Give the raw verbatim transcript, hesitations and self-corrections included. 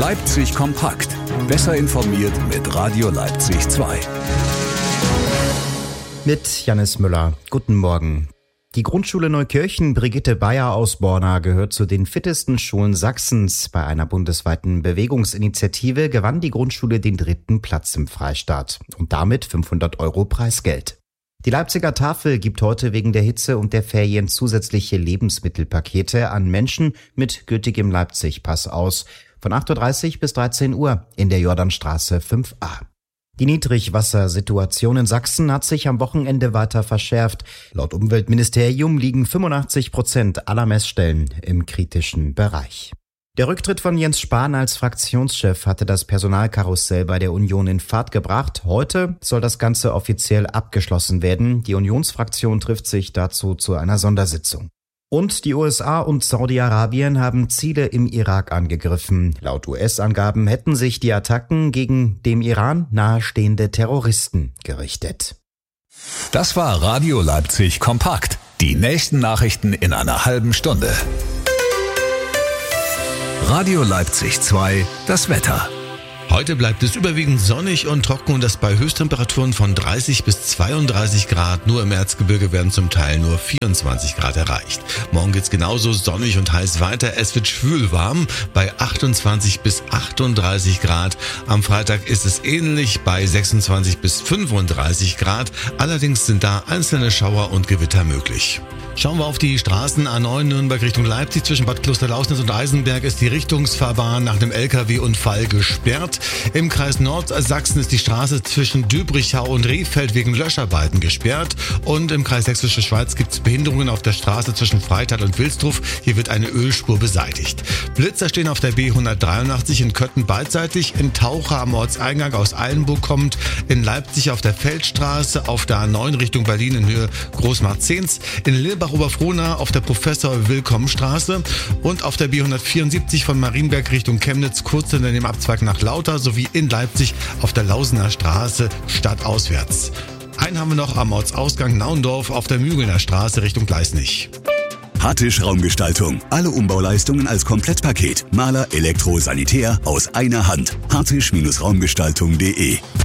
Leipzig kompakt. Besser informiert mit Radio Leipzig zwei. Mit Jannis Müller. Guten Morgen. Die Grundschule Neukirchen Brigitte Bayer aus Borna gehört zu den fittesten Schulen Sachsens. Bei einer bundesweiten Bewegungsinitiative gewann die Grundschule den dritten Platz im Freistaat und damit fünfhundert Euro Preisgeld. Die Leipziger Tafel gibt heute wegen der Hitze und der Ferien zusätzliche Lebensmittelpakete an Menschen mit gültigem Leipzig-Pass aus. Von acht Uhr dreißig bis dreizehn Uhr in der Jordanstraße fünf a. Die Niedrigwassersituation in Sachsen hat sich am Wochenende weiter verschärft. Laut Umweltministerium liegen fünfundachtzig Prozent aller Messstellen im kritischen Bereich. Der Rücktritt von Jens Spahn als Fraktionschef hatte das Personalkarussell bei der Union in Fahrt gebracht. Heute soll das Ganze offiziell abgeschlossen werden. Die Unionsfraktion trifft sich dazu zu einer Sondersitzung. Und die U S A und Saudi-Arabien haben Ziele im Irak angegriffen. Laut U S-Angaben hätten sich die Attacken gegen dem Iran nahestehende Terroristen gerichtet. Das war Radio Leipzig kompakt. Die nächsten Nachrichten in einer halben Stunde. Radio Leipzig zwei, das Wetter. Heute bleibt es überwiegend sonnig und trocken und das bei Höchsttemperaturen von dreißig bis zweiunddreißig Grad. Nur im Erzgebirge werden zum Teil nur vierundzwanzig Grad erreicht. Morgen geht's genauso sonnig und heiß weiter. Es wird schwül warm bei achtundzwanzig bis achtunddreißig Grad. Am Freitag ist es ähnlich bei sechsundzwanzig bis fünfunddreißig Grad. Allerdings sind da einzelne Schauer und Gewitter möglich. Schauen wir auf die Straßen. A neun Nürnberg Richtung Leipzig. Zwischen Bad Klosterlausnitz und Eisenberg ist die Richtungsfahrbahn nach dem L K W-Unfall gesperrt. Im Kreis Nordsachsen ist die Straße zwischen Dübrichau und Rehfeld wegen Löscharbeiten gesperrt. Und im Kreis Sächsische Schweiz gibt es Behinderungen auf der Straße zwischen Freital und Wilsdruf. Hier wird eine Ölspur beseitigt. Blitzer stehen auf der B hundertdreiundachtzig in Köthen beidseitig. In Taucher am Ortseingang aus Eilenburg kommt. In Leipzig auf der Feldstraße, auf der A neun Richtung Berlin in Höhe Großmarktzehns. In Lilbach-Oberfrohna auf der Professor-Willkomm-Straße. Und auf der B hundertvierundsiebzig von Marienberg Richtung Chemnitz kurz hinter dem Abzweig nach Lauter, sowie in Leipzig auf der Lausener Straße stadtauswärts. Einen haben wir noch am Ortsausgang Naundorf auf der Mügelner Straße Richtung Gleisnich. Hartisch Raumgestaltung. Alle Umbauleistungen als Komplettpaket. Maler, Elektro, Sanitär aus einer Hand. hartisch Raumgestaltung punkt de